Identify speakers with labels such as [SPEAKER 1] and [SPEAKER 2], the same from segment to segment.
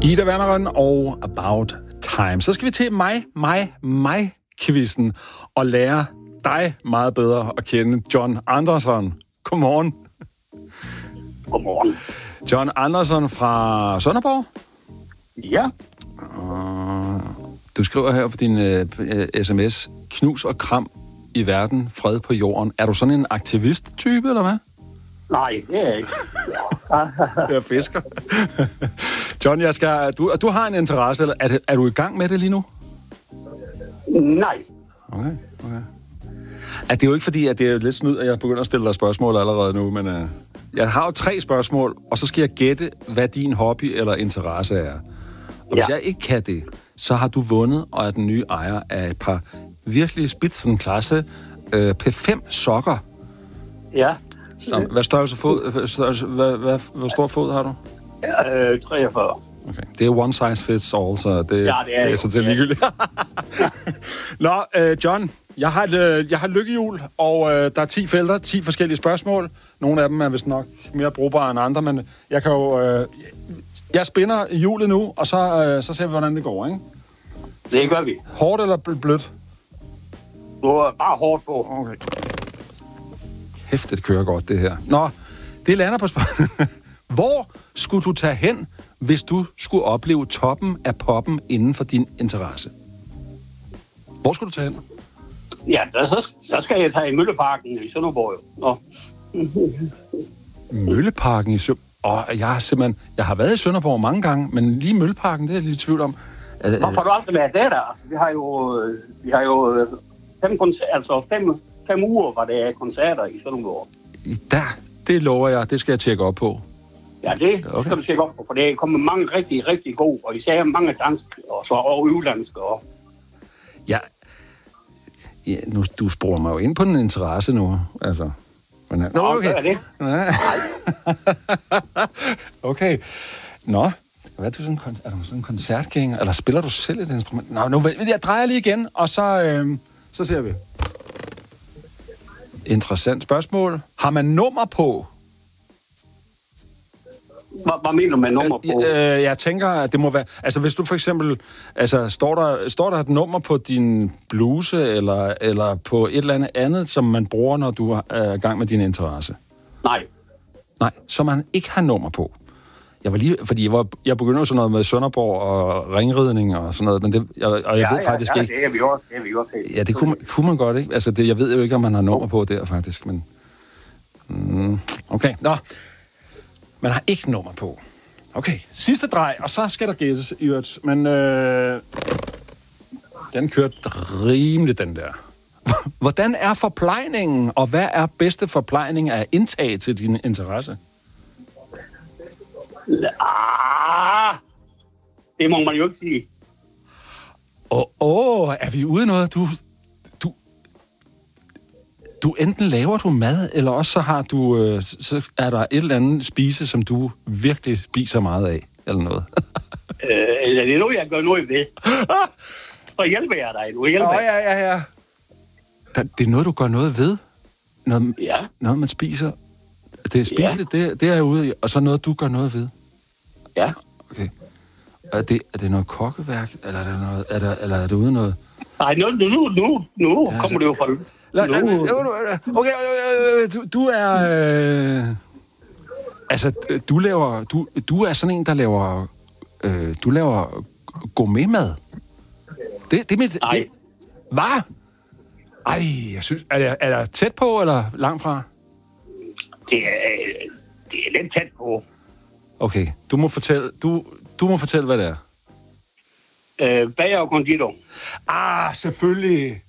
[SPEAKER 1] Ida Werneron og About Time. Så skal vi til mig-quizzen og lære dig meget bedre at kende. John Andersson. Godmorgen.
[SPEAKER 2] Godmorgen.
[SPEAKER 1] John Andersson fra Sønderborg?
[SPEAKER 2] Ja.
[SPEAKER 1] Du skriver her på din sms, knus og kram i verden, fred på jorden. Er du sådan en aktivist-type, eller hvad?
[SPEAKER 2] Nej, det er jeg ikke.
[SPEAKER 1] Jeg er fisker. John, du har en interesse, eller er du i gang med det lige nu?
[SPEAKER 2] Nej.
[SPEAKER 1] Okay. Det er jo ikke fordi, at det er lidt snyd, at jeg begynder at stille dig spørgsmål allerede nu, men jeg har jo 3 spørgsmål, og så skal jeg gætte, hvad din hobby eller interesse er. Og hvis jeg ikke kan det, så har du vundet og er den nye ejer af et par virkelig spidsenklasse P5 sokker.
[SPEAKER 2] Ja.
[SPEAKER 1] Hvad størrelse fod? Hvor stor fod har du?
[SPEAKER 2] 43.
[SPEAKER 1] Okay. Det er one size fits all, så det er så til ligegyldigt. Nå, John, jeg har lykkehjul, og der er 10 felter, 10 forskellige spørgsmål. Nogle af dem er vist nok mere brugbare end andre, men jeg kan jo... jeg spinner hjulet nu, og så ser vi, hvordan det går, ikke?
[SPEAKER 2] Det gør vi.
[SPEAKER 1] Hårdt eller blødt?
[SPEAKER 2] Du er bare hårdt på.
[SPEAKER 1] Okay. Kæft, det kører godt, det her. Nå, det lander på spørgsmålet. Hvor skulle du tage hen, hvis du skulle opleve toppen af poppen inden for din interesse? Hvor skulle du tage hen?
[SPEAKER 2] Ja, så skal jeg tage i Mølleparken i Sønderborg.
[SPEAKER 1] Mølleparken i Sønderborg? Jeg har været i Sønderborg mange gange, men lige Mølleparken, det er jeg lidt i tvivl om.
[SPEAKER 2] Hvorfor har du aldrig været der? Altså, vi har jo 5 uger, hvor det er koncerter i Sønderborg.
[SPEAKER 1] Det lover jeg. Det skal jeg tjekke op på.
[SPEAKER 2] Ja, det skal du tjekke op på, for det kommer mange rigtig, rigtig gode, og især mange dansk og udlandsk.
[SPEAKER 1] Ja, nu du sporer mig jo ind på en interesse nu, altså. Men,
[SPEAKER 2] okay. Det?
[SPEAKER 1] Okay. Nå, hvad er du sådan en koncertgænger, eller spiller du selv et instrument? Nå, jeg drejer lige igen, og så ser vi. Interessant spørgsmål. Har man nummer på?
[SPEAKER 2] Hvad mener du med nummer på?
[SPEAKER 1] Jeg tænker, at det må være... Altså, hvis du for eksempel... Altså, står der et nummer på din bluse, eller på et eller andet, som man bruger, når du er i gang med din interesse?
[SPEAKER 2] Nej.
[SPEAKER 1] Nej, så man ikke har nummer på. Fordi jeg begynder jo sådan noget med Sønderborg og ringridning og sådan noget, men jeg ved faktisk ikke...
[SPEAKER 2] det er vi også.
[SPEAKER 1] Ja, det kunne man godt, ikke? Altså, jeg ved jo ikke, om man har nummer på der, faktisk, men... Okay, nå. Man har ikke nummer på. Okay, sidste drej, og så skal der gættes i øvrigt. Men den kørte rimeligt, den der. Hvordan er forplejningen, og hvad er bedste forplejning af indtag til din interesse?
[SPEAKER 2] Det må man jo ikke sige.
[SPEAKER 1] Er vi ude i noget? Du enten laver du mad, eller også så har du, så er der et eller andet spise, som du virkelig spiser meget af, eller noget.
[SPEAKER 2] Det er noget, jeg gør noget ved. Så hjælper jeg dig nu.
[SPEAKER 1] Ja. Det er noget, du gør noget ved? Noget, man spiser? Det er spiseligt, det er jeg ude i, og så noget, du gør noget ved?
[SPEAKER 2] Ja.
[SPEAKER 1] Okay. Er det noget kokkeværk, eller er det ude noget?
[SPEAKER 2] Nej, nu kommer det jo fra...
[SPEAKER 1] Okay, du er... du er sådan en, der laver... du laver gourmetmad. Det er mit...
[SPEAKER 2] Nej.
[SPEAKER 1] Hvad? Ej, jeg synes... Er der tæt på, eller langt fra?
[SPEAKER 2] Det er lidt tæt på.
[SPEAKER 1] Okay, du må fortælle, hvad det er.
[SPEAKER 2] Bager og konditor.
[SPEAKER 1] Selvfølgelig.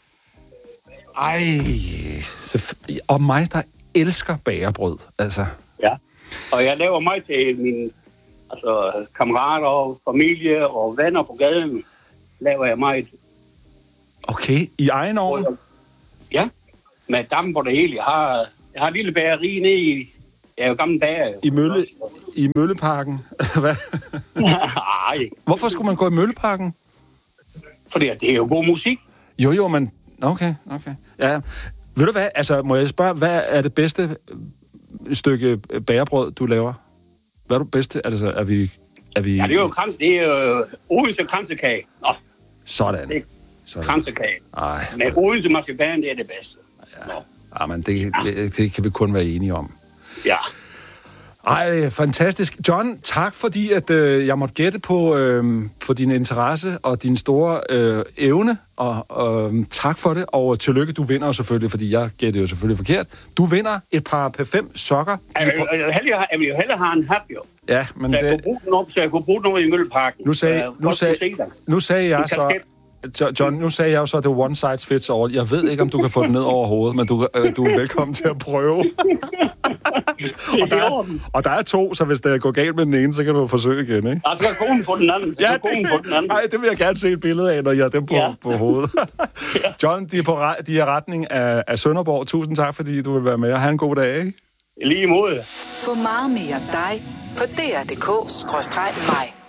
[SPEAKER 1] Og mig, der elsker bagerbrød, altså.
[SPEAKER 2] Ja, og jeg laver mig til mine kammerater, familie og venner på gaden. Laver jeg mig.
[SPEAKER 1] Okay, i egen ovn?
[SPEAKER 2] Ja, med damp og det hele. Jeg har et lille bageri nede i... Jeg er jo gammel bager.
[SPEAKER 1] I Mølleparken? Hvad?
[SPEAKER 2] Nej.
[SPEAKER 1] Hvorfor skulle man gå i Mølleparken?
[SPEAKER 2] Fordi det er jo god musik.
[SPEAKER 1] Jo, men... Okay. Ja. Ved du hvad? Altså, må jeg spørge, hvad er det bedste stykke bagerbrød, du laver? Hvad er du bedste? Altså, er vi Er vi...
[SPEAKER 2] Ja, det er jo Odense kransekage. Nå.
[SPEAKER 1] Sådan.
[SPEAKER 2] Det er kransekage.
[SPEAKER 1] Ej.
[SPEAKER 2] Men Odense marcipan, det er det bedste.
[SPEAKER 1] Ja, men det kan vi kun være enige om.
[SPEAKER 2] Ja.
[SPEAKER 1] Ej, fantastisk. John, tak fordi, at jeg måtte gætte på din interesse og din store evne, og tak for det, og tillykke, du vinder selvfølgelig, fordi jeg gætter jo selvfølgelig forkert. Du vinder et par P5 sokker.
[SPEAKER 2] Jeg vil jo hellere have en hat, jo.
[SPEAKER 1] Ja, men
[SPEAKER 2] så jeg kunne bruge den over i Mølleparken.
[SPEAKER 1] Nu sagde jeg så... John, nu sagde jeg jo så, at det er one size fits all. Jeg ved ikke, om du kan få det ned over hovedet, men du er velkommen til at prøve. og der er 2, så hvis det går galt med den ene, så kan du forsøge igen, ikke?
[SPEAKER 2] Ja, så kan konen på den anden.
[SPEAKER 1] Nej, det vil jeg gerne se et billede af, når jeg har dem på hovedet. John, de er i retning af Sønderborg. Tusind tak, fordi du vil være med, og have en god dag, ikke?
[SPEAKER 2] Lige imod.
[SPEAKER 3] Få meget mere dig på dr.dk/mig.